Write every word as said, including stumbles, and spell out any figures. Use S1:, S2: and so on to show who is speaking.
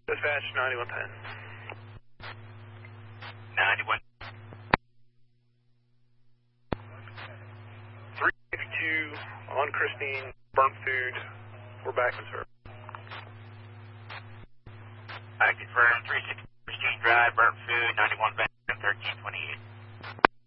S1: Dispatch ninety-one ten.
S2: ninety-one.
S1: three sixty-two on Christine, burnt food. We're back in service.
S2: I confirm three sixty Christine Drive, burnt food, ninety-one van.